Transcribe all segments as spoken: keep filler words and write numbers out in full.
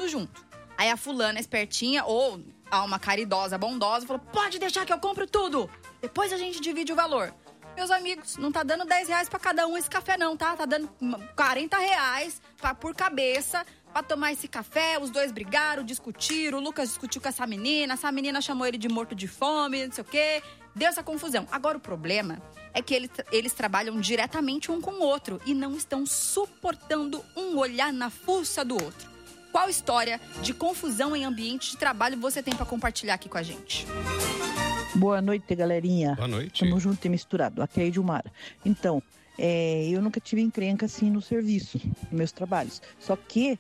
mundo junto. Aí a fulana espertinha, ou alma caridosa, bondosa, falou, pode deixar que eu compro tudo. Depois a gente divide o valor. Meus amigos, não tá dando dez reais pra cada um esse café não, tá? Tá dando quarenta reais pra, por cabeça pra tomar esse café. Os dois brigaram, discutiram. O Lucas discutiu com essa menina. Essa menina chamou ele de morto de fome, não sei o quê. Deu essa confusão. Agora, o problema é que eles, eles trabalham diretamente um com o outro e não estão suportando um olhar na fuça do outro. Qual história de confusão em ambiente de trabalho você tem pra compartilhar aqui com a gente? Boa noite, galerinha. Boa noite. Tamo junto e misturado. Aqui é a Edilmara. Então, é, eu nunca tive encrenca assim no serviço, nos meus trabalhos. Só que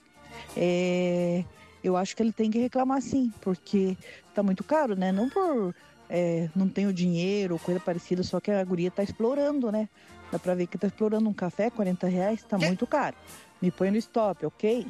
é, eu acho que ele tem que reclamar sim, porque tá muito caro, né? Não por é, não tenho dinheiro ou coisa parecida, só que a guria tá explorando, né? Dá pra ver que tá explorando um café, quarenta reais, tá que? Muito caro. Me põe no stop, ok?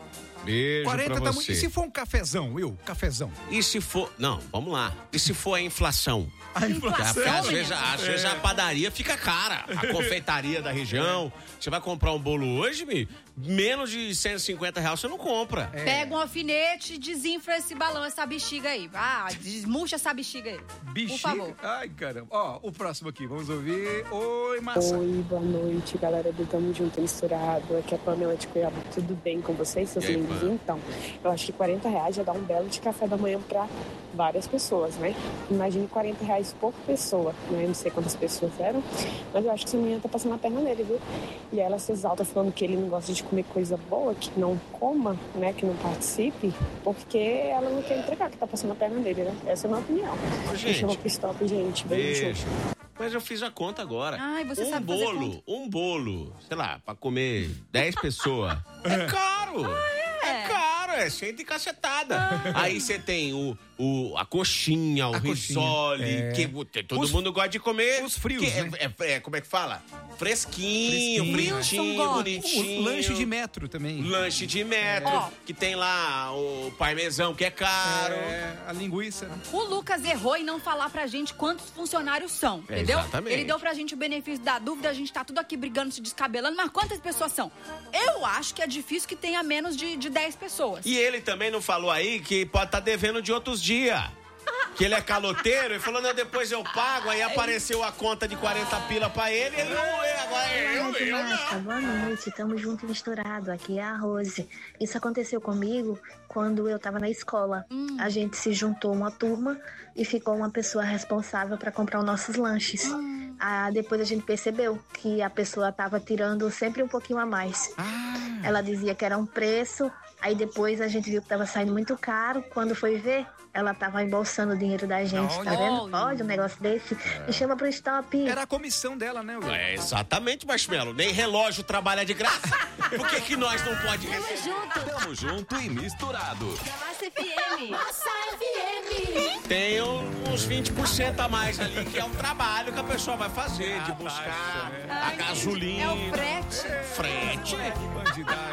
Beijo quarenta pra tá você. muito... E se for um cafezão, Will? Cafezão. E se for... Não, vamos lá. E se for a inflação? A inflação? Porque às vezes, às vezes é. a padaria fica cara. A confeitaria da região. Você vai comprar um bolo hoje, mi, menos de cento e cinquenta reais você não compra. É. Pega um alfinete e desinfla esse balão, essa bexiga aí. Ah, desmurcha essa bexiga aí. Bexiga? Por favor. Ai, caramba. Ó, o próximo aqui, vamos ouvir. Oi, Massa. Oi, boa noite, galera do Tamo Junto Misturado. Aqui é a Pamela de Cuiabá. Tudo bem com vocês, seus lindos? Então, eu acho que quarenta reais já dá um belo de café da manhã pra várias pessoas, né? Imagine quarenta reais por pessoa, né? Eu não sei quantas pessoas eram, mas eu acho que essa menina tá passando a perna nele, viu? E ela se exalta falando que ele não gosta de comer coisa boa, que não coma, né? Que não participe, porque ela não quer entregar, que tá passando a perna nele, né? Essa é a minha opinião. Gente, me chama pro stop, gente. Beijo. Beijo. Mas eu fiz a conta agora. Ai, você um sabe bolo, fazer conta. um bolo, sei lá, pra comer dez pessoas. É caro. Ah, é? É caro, é cento e cacetada. Ah. Aí você tem o, o, a coxinha, o a risole, coxinha, é. que todo os, mundo gosta de comer. Os frios, que né? é, é, é, como é que fala? Fresquinho, Fresquinho. bonitinho, bonitinho. O lanche de metro também. Lanche de metro, é. que tem lá o parmesão, que é caro. É, a linguiça, né? O Lucas errou em não falar pra gente quantos funcionários são, É, entendeu? exatamente. Ele deu pra gente o benefício da dúvida, a gente tá tudo aqui brigando, se descabelando, mas quantas pessoas são? Eu acho que é difícil que tenha menos de, de dez pessoas. E ele também não falou aí que pode estar tá devendo de outros dias. Que ele é caloteiro, ele falou, não, depois eu pago, aí apareceu a conta de quarenta pila pra ele, ele não é, agora eu, eu, eu não. Boa noite, tamo junto e misturado, aqui é a Rose. Isso aconteceu comigo quando eu tava na escola. Hum. A gente se juntou uma turma e ficou uma pessoa responsável pra comprar os nossos lanches. Hum. Ah, depois a gente percebeu que a pessoa tava tirando sempre um pouquinho a mais. Ah. Ela dizia que era um preço, aí depois a gente viu que tava saindo muito caro, quando foi ver, ela tava embolsando o dinheiro da gente, olha, tá vendo? Pode um negócio desse? É. Me chama pro stop. Era a comissão dela, né? Will? É, exatamente, Marshmello. Nem relógio trabalha de graça. Por que que nós não pode receber? Tamo junto. Tamo junto e misturado. Massa F M. Massa F M. Tem uns vinte por cento a mais ali, que é um trabalho que a pessoa vai fazer, de buscar a gasolina. É o frete. Frete. Que bandidagem.